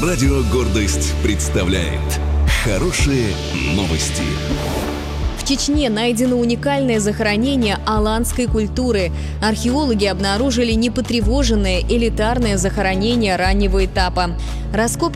Радио «Гордость» представляет хорошие новости. В Чечне найдено уникальное захоронение аланской культуры. Археологи обнаружили непотревоженное элитарное захоронение раннего этапа. Раскопки